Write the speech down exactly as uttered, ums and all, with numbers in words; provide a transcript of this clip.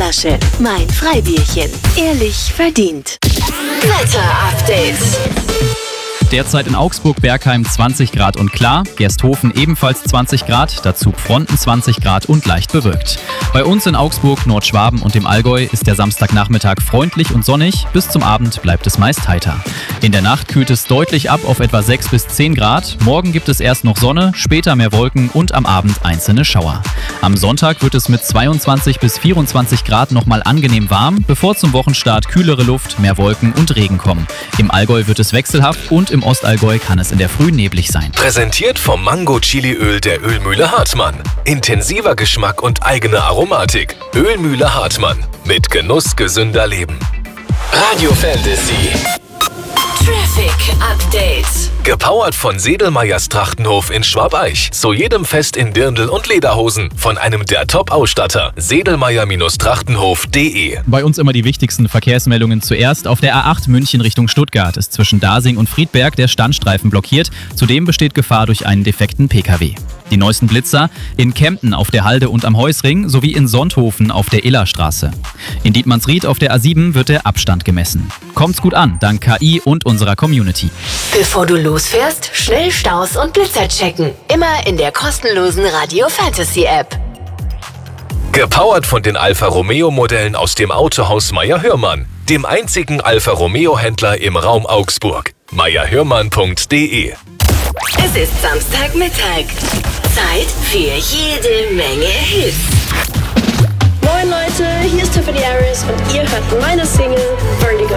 Flasche. Mein Freibierchen. Ehrlich verdient. Wetter-Update. Derzeit in Augsburg, Bergheim zwanzig Grad und klar, Gersthofen ebenfalls zwanzig Grad, dazu Pfronten zwanzig Grad und leicht bewölkt. Bei uns in Augsburg, Nordschwaben und dem Allgäu ist der Samstagnachmittag freundlich und sonnig, bis zum Abend bleibt es meist heiter. In der Nacht kühlt es deutlich ab auf etwa sechs bis zehn Grad, morgen gibt es erst noch Sonne, später mehr Wolken und am Abend einzelne Schauer. Am Sonntag wird es mit zweiundzwanzig bis vierundzwanzig Grad nochmal angenehm warm, bevor zum Wochenstart kühlere Luft, mehr Wolken und Regen kommen. Im Allgäu wird es wechselhaft und im Ostallgäu kann es in der Früh neblig sein. Präsentiert vom Mango-Chili-Öl der Ölmühle Hartmann. Intensiver Geschmack und eigene Aromatik. Ölmühle Hartmann. Mit Genuss gesünder Leben. Radio Fantasy. Traffic Update. Gepowert von Sedelmeyers Trachtenhof in Schwabeich. Zu jedem Fest in Dirndl und Lederhosen. Von einem der Top-Ausstatter. sedelmeyer Trachtenhof punkt de. Bei uns immer die wichtigsten Verkehrsmeldungen zuerst. Auf der A acht München Richtung Stuttgart ist zwischen Dasing und Friedberg der Standstreifen blockiert. Zudem besteht Gefahr durch einen defekten P K W. Die neuesten Blitzer in Kempten auf der Halde und am Heusring sowie in Sonthofen auf der Illerstraße. In Dietmannsried auf der A sieben wird der Abstand gemessen. Kommt's gut an, dank K I und unserer Community. Bevor du losfährst, schnell Staus und Blitzer checken. Immer in der kostenlosen Radio Fantasy App. Gepowert von den Alfa Romeo Modellen aus dem Autohaus Meyer-Hörmann, dem einzigen Alfa Romeo Händler im Raum Augsburg. meyer hörmann punkt de. Es ist Samstagmittag. Zeit für jede Menge Hits. Moin Leute, hier ist Tiffany Harris und ihr hört meine Single Vertigo.